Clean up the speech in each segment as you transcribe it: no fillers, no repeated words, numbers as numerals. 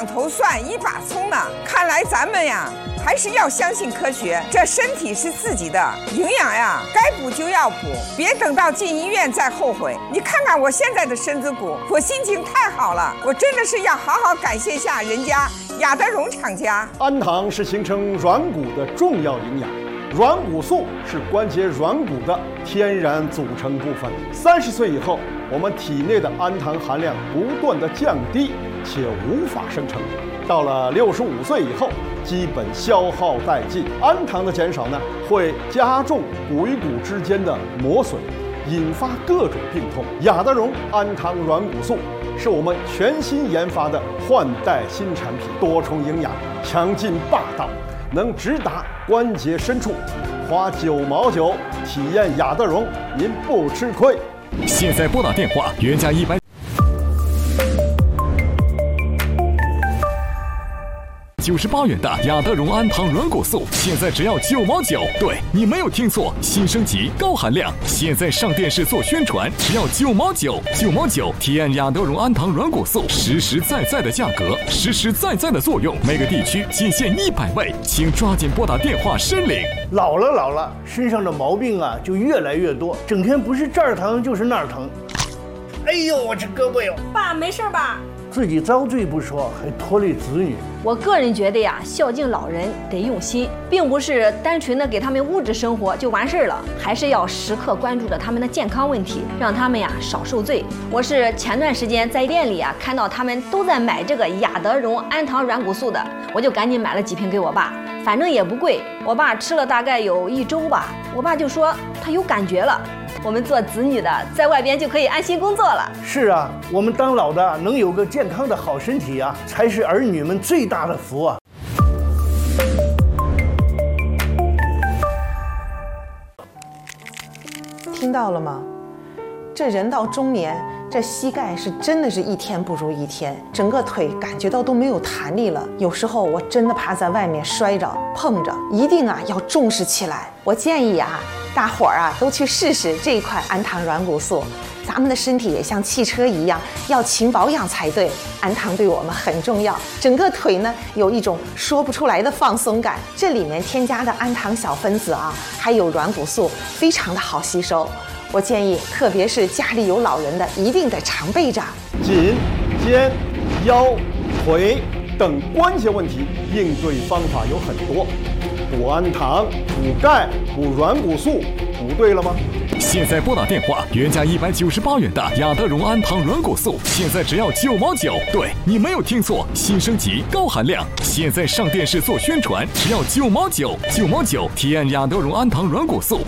两头蒜，一把葱呢。看来咱们呀，还是要相信科学。这身体是自己的，营养呀，该补就要补，别等到进医院再后悔。你看看我现在的身子骨，我心情太好了，我真的是要好好感谢一下人家雅德荣厂家。 氨糖是形成软骨的重要营养。软骨素是关节软骨的天然组成部分。30岁以后，我们体内的氨糖含量不断的降低，且无法生成。到了65岁以后，基本消耗殆尽。氨糖的减少呢，会加重骨与骨之间的磨损，引发各种病痛。雅德荣氨糖软骨素是我们全新研发的换代新产品，多重营养，强劲霸道，能直达关节深处，花9毛9体验雅德荣，您不吃亏。 现在拨打电话，原价198元的雅德荣氨糖软骨素，现在只要9毛9。对，你没有听错，新升级高含量，现在上电视做宣传，只要9毛9，9毛9体验雅德荣氨糖软骨素，实实在在的价格，实实在在的作用，每个地区仅限100位，请抓紧拨打电话申领。 老了，身上的毛病啊就越来越多，整天不是这儿疼就是那儿疼。哎呦，我这胳膊哟！ 爸，没事吧？ 自己遭罪不说，还拖累子女。 我个人觉得呀，孝敬老人得用心，并不是单纯的给他们物质生活就完事了，还是要时刻关注着他们的健康问题，让他们呀少受罪。我是前段时间在店里啊看到他们都在买这个雅德荣氨糖软骨素的，我就赶紧买了几瓶给我爸，反正也不贵。我爸吃了大概有1周吧，我爸就说他有感觉了。我们做子女的在外边就可以安心工作了。 是啊，我们当老的能有个健康的好身体啊，才是儿女们最大的福啊。 听到了吗？这人到中年，这膝盖是真的是一天不如一天，整个腿感觉到都没有弹力了。有时候我真的怕在外面摔着碰着，一定啊要重视起来。我建议啊，大伙儿啊都去试试这一款氨糖软骨素。咱们的身体也像汽车一样，要勤保养才对。氨糖对我们很重要，整个腿呢有一种说不出来的放松感。这里面添加的氨糖小分子啊，还有软骨素，非常的好吸收。我建议，特别是家里有老人的，一定得常备着。 颈、肩、腰、腿等关节问题应对方法有很多，补氨糖、补钙、补软骨素，补对了吗？ 现在拨打电话，原价198元的雅德荣氨糖软骨素，现在只要9毛9。对，你没有听错，新升级高含量，现在上电视做宣传，只要9毛9，9毛9体验雅德荣氨糖软骨素。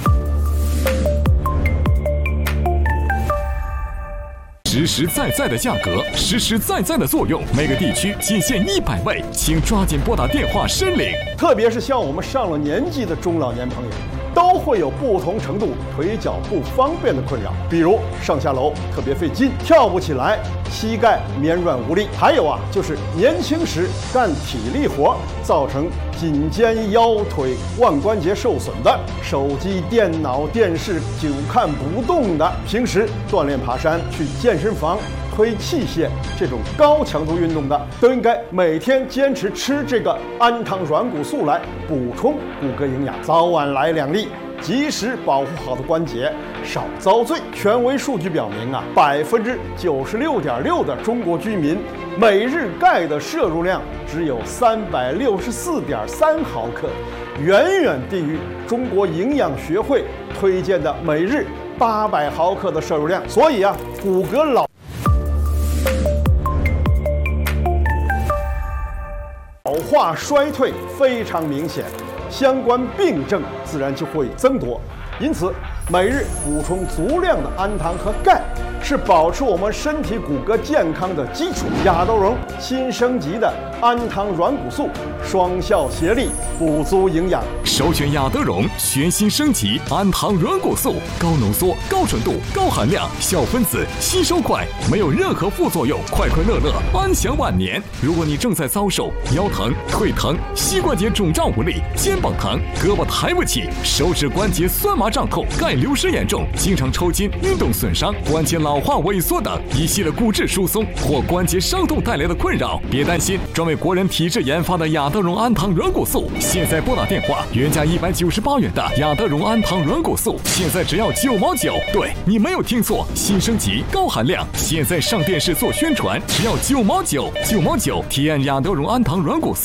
实实在在的价格，实实在在的作用，每个地区仅限100位，请抓紧拨打电话申领。 特别是像我们上了年纪的中老年朋友，都会有不同程度腿脚不方便的困扰，比如上下楼特别费劲，跳不起来，膝盖绵软无力，还有啊，就是年轻时干体力活造成颈肩腰腿腕关节受损的，手机、电脑、电视久看不动的，平时锻炼爬山、去健身房推器械这种高强度运动的，都应该每天坚持吃这个氨糖软骨素来补充骨骼营养，早晚来2粒，及时保护好的关节，少遭罪。权威数据表明啊，96.6%的中国居民每日钙的摄入量只有364.3毫克，远远低于中国营养学会推荐的每日800毫克的摄入量。所以啊，骨骼老化衰退非常明显，相关病症自然就会增多。因此，每日补充足量的氨糖和钙，是保持我们身体骨骼健康的基础。雅德荣新升级的氨糖软骨素，双效协力，补足营养。 首选雅德荣全新升级氨糖软骨素，高浓缩、高纯度、高含量，小分子吸收快，没有任何副作用，快快乐乐，安享晚年。如果你正在遭受腰疼、腿疼、膝关节肿胀无力、肩膀疼、胳膊抬不起、手指关节酸麻胀痛、钙流失严重、经常抽筋、运动损伤、关节老老化萎缩等一系列骨质疏松或关节伤痛带来的困扰。别担心，专为国人体质研发的亚德荣安糖软骨素，现在拨打电话，原价198元的亚德荣安糖软骨素，现在只要9毛9。对，你没有听错，新升级高含量，现在上电视做宣传，只要9毛9，9毛9，体验亚德荣安糖软骨素。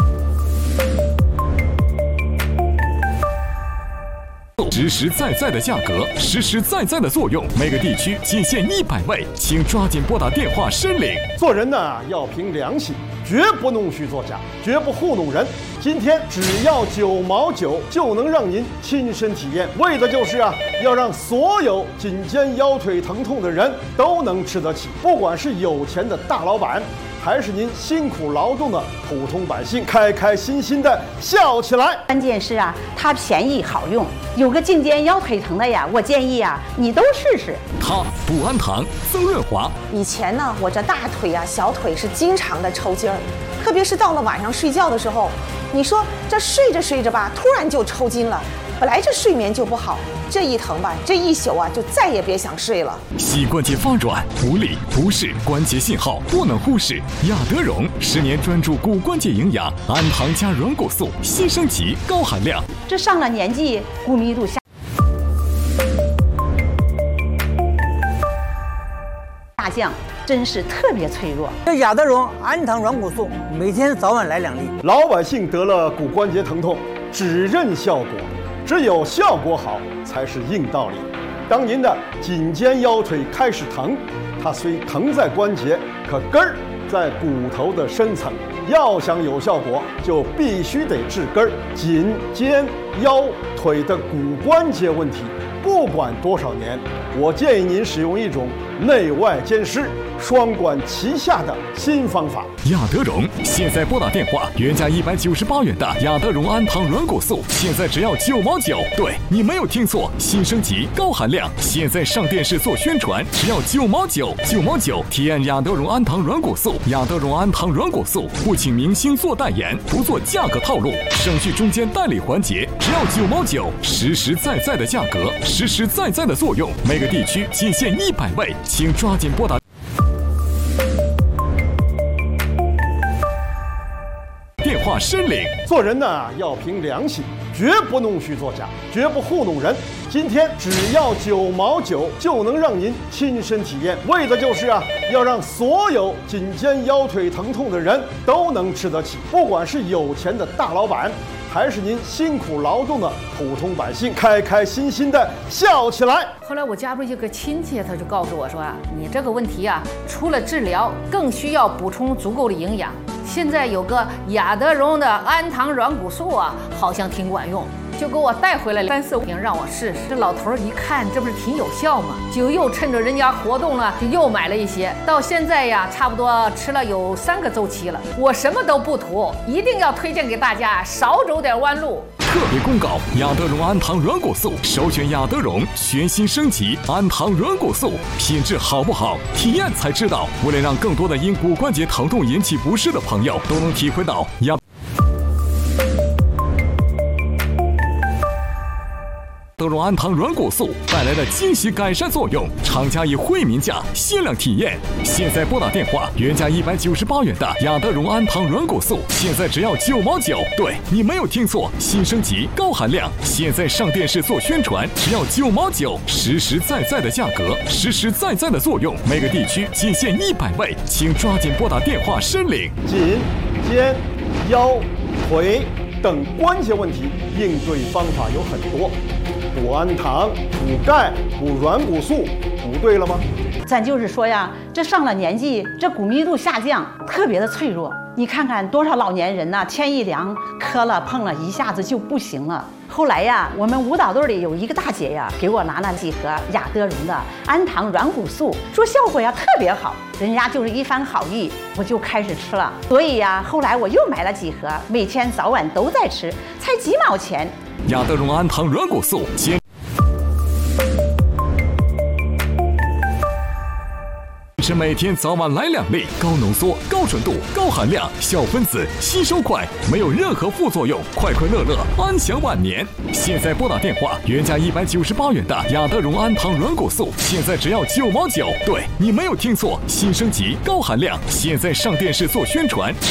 实实在在的价格，实实在在的作用，每个地区仅限100位，请抓紧拨打电话申领。 做人呢要凭良心，绝不弄虚作假，绝不糊弄人。今天只要9毛9就能让您亲身体验，为的就是要让所有颈肩腰腿疼痛的人都能吃得起，不管是有钱的大老板，还是您辛苦劳动的普通百姓，开开心心的笑起来。 关键是它便宜好用，有个颈肩腰腿疼的呀，我建议你都试试。 它补氨糖、增润滑。 以前呢，我这大腿小腿是经常的抽筋儿，特别是到了晚上睡觉的时候，你说这睡着睡着吧，突然就抽筋了。本来这睡眠就不好，这一疼吧，这一宿就再也别想睡了。 膝关节发软、无力、不适关节信号不能忽视。亚德荣10年专注骨关节营养，氨糖加软骨素，新升级高含量。 这上了年纪，骨密度下降，真是特别脆弱。 这亚德荣氨糖软骨素每天早晚来2粒。 老百姓得了骨关节疼痛，只认效果，只有效果好才是硬道理。当您的颈肩腰腿开始疼，它虽疼在关节，可根儿在骨头的深层。要想有效果，就必须得治根儿。颈肩腰腿的骨关节问题，不管多少年，我建议您使用一种内外兼施、双管齐下的新方法。 亚德荣现在拨打电话，原价198元的亚德荣安糖软骨素，现在只要9毛9。对，你没有听错，新升级高含量，现在上电视做宣传，只要9毛9，9毛9，体验亚德荣安糖软骨素。亚德荣安糖软骨素不请明星做代言，不做价格套路，省去中间代理环节，只要9毛9，实实在在的价格，实实在在的作用，每个地区仅限100位，请抓紧拨打电话申领。 做人呢要凭良心，绝不弄虚作假，绝不糊弄人。今天只要9毛9就能让您亲身体验，为的就是要让所有颈肩腰腿疼痛的人都能吃得起，不管是有钱的大老板，还是您辛苦劳动的普通百姓，开开心心的笑起来。 后来我家中有个亲戚，他就告诉我说你这个问题除了治疗，更需要补充足够的营养。现在有个亚德荣的氨糖软骨素好像挺管用，就给我带回来3、4瓶让我试试。这老头一看，这不是挺有效吗？就又趁着人家活动了，就又买了一些。到现在差不多吃了有3个周期了。我什么都不图，一定要推荐给大家，少走点弯路。 特别公告：亚德荣氨糖软骨素首选亚德荣全新升级氨糖软骨素，品质好不好，体验才知道。为了让更多的因骨关节疼痛引起不适的朋友都能体会到亚德荣氨糖软骨素带来的惊喜改善作用，厂家以惠民价限量体验。现在拨打电话，原价198元的亚德荣氨糖软骨素，现在只要9毛9。对，你没有听错，新升级高含量，现在上电视做宣传，只要9毛9，实实在在的价格，实实在在的作用，每个地区仅限100位，请抓紧拨打电话申领。 颈肩腰腿等关节问题，应对方法有很多。补氨糖、补钙、补软骨素，补对了吗？ 咱就是说这上了年纪，这骨密度下降，特别的脆弱。你看看多少老年人天一凉，磕了碰了，一下子就不行了。后来我们舞蹈队里有一个大姐给我拿了几盒亚德荣的氨糖软骨素，说效果特别好，人家就是一番好意，我就开始吃了。所以后来我又买了几盒，每天早晚都在吃，才几毛钱。 亚德荣氨糖软骨素。 是每天早晚来2粒，高浓缩、高纯度、高含量，小分子吸收快，没有任何副作用，快快乐乐，安享晚年。现在拨打电话，原价198元的雅德荣安糖软骨素，现在只要9毛9。对，你没有听错，新升级高含量，现在上电视做宣传，只